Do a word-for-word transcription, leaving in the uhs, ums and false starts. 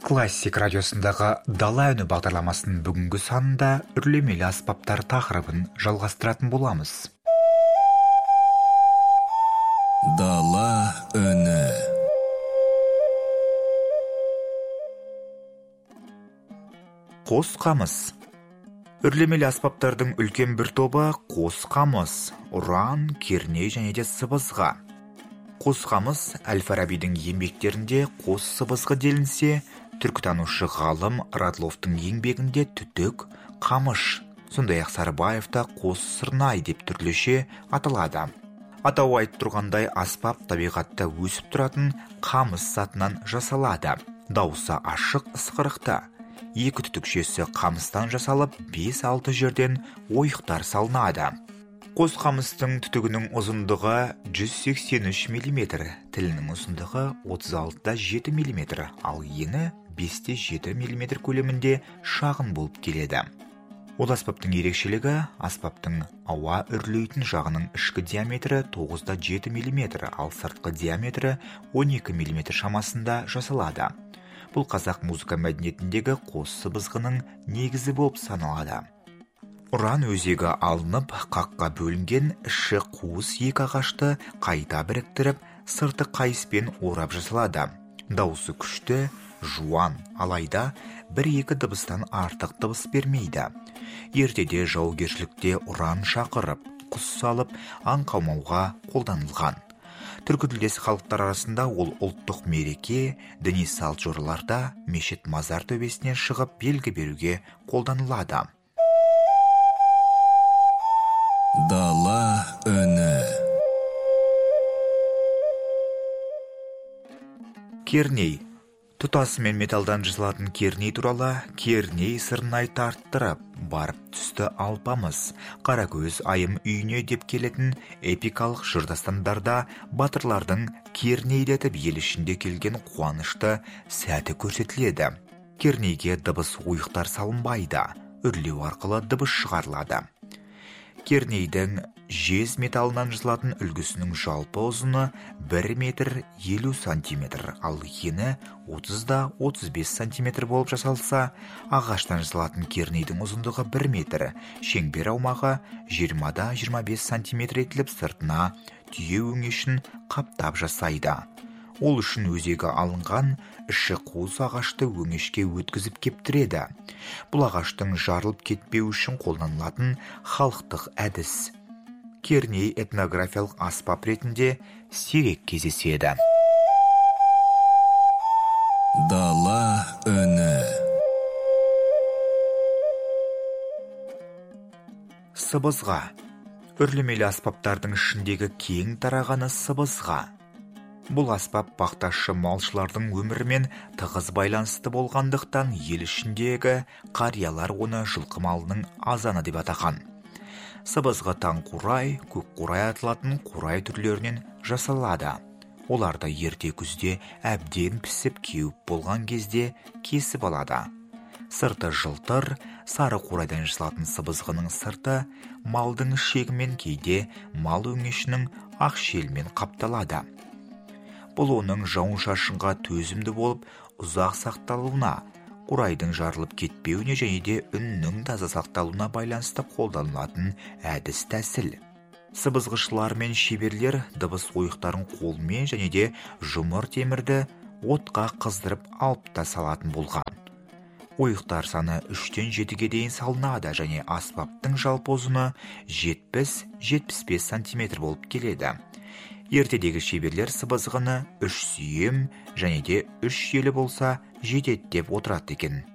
Классик радиосындағы «Дала үні» бағдарламасының бүгінгі санында үрлемелі аспаптар тақырыбын жалғастыратын боламыз. Дала үні. Қос қамыс. Үрлемелі аспаптардың үлкен бір тобы қос қамыс, ұран, керней және де сыбызғы. Қос қамыс Әл-Фарабидің еңбектерінде қос сыбызғы делінсе, түркітанушы ғалым Радловтың еңбегінде түтік, қамыш, сондай-ақ Сарыбаевта қос сырнай деп түрліше аталады. Атауы айтып тұрғандай, аспап табиғатта өсіп тұратын қамыс затынан жасалады. Дауысы ашық, ысқырықты. Екі түтікшесі қамыстан жасалып, бес-алты жерден ойықтар салынады. Қос қамыстың түтігінің ұзындығы жүз сексен үш миллиметр, тілінің ұзындығы отыз алты да жеті миллиметр, ал ені бес те жеті миллиметр көлемінде шағын болып келеді. Ол аспаптың ерекшелігі, аспаптың ауа үрлейтін жағының ішкі диаметрі тоғыз да жеті миллиметр, ал сыртқы диаметрі он екі миллиметр шамасында жасалады. Бұл қазақ музыка мәдениетіндегі қос сыбызғының негізі болып саналады. Ұран өзегі алынып, қаққа бөлінген, іші қуыс екі ағашты қайта біріктіріп, сырты қайыспен орап жасалады. Дауысы күшті, жуан, алайда бір-екі дыбыстан артық дыбыс бермейді. Ертеде жаугершілікте ұран шақырып, құс салып, аң қаумауға қолданылған. Түркітілдес халықтар арасында ол ұлттық мереке, діни салт жораларда, мешіт мазар төбесінен шығып белгі беруге қолданылады. Дала үні. Керней. Тұтасымен металдан жасалатын керней туралы керней сырнай тарттырып, барып түсті алпамыс, қаракөз айым үйіне деп келетін эпикалық жырдастандарда батырлардың кернейлетіп ел ішінде келген қуанышты сәті көрсетіледі. Кернейге дыбыс ойықтар салынбайды, үрлеу арқылы дыбыс шығарылады. Кернейдің жез металынан жасалатын үлгісінің жалпы ұзыны бір метр елу сантиметр, ал ені отыз да отыз бес сантиметр болып жасалса, ағаштан жасалатын кернейдің ұзындығы бір метр, шеңбер аумағы жиырма да жиырма бес сантиметр етіліп, сыртына түйе өңешін қаптап жасайды. Ол үшін өзегі алынған іші қуыс ағашты өңешке өткізіп кептіреді. Бұл ағаштың жарылып кетпеу үшін қолданылатын халықтық әдіс. Керней этнографиялық аспап ретінде сирек кездеседі. Дала үні. Сыбызға. Үрлемелі аспаптардың ішіндегі кең тарағаны сыбызға. Бұл аспап бақташы малшылардың өмірімен тығыз байланысты болғандықтан ел ішіндегі қариялар оны жылқы малының азаны деп атаған. Сыбызғы таңқурай, көк қурай аталатын қурай түрлерінен жасалады. Оларды ерте күзде әбден пісіп кеуіп болған кезде кесіп алады. Сырты жылтыр, сары қурайдан жасалатын сыбызғының сырты малдың ішегімен, кейде мал өңешінің ақ шелмен қапталады. Бұл оның жауын-шашынға төзімді болып, ұзақ сақталуына, қурайдың жарылып кетпеуіне және де үннің таза сақталуына байланысты қолданылатын әдіс тәсіл. Сыбызғышылар мен шеберлер дыбыс ойықтарын қолмен және де жұмыр темірді отқа қыздырып алып та салатын болған. Ойықтар саны үштен жетіге дейін салынады және аспаптың жалпы ұзыны жетпіс - жетпіс бес сантиметр болып келеді. Ертедегі шеберлер сыбызғыны үш сүйем және де үш елі болса жетеді деп отырады екен.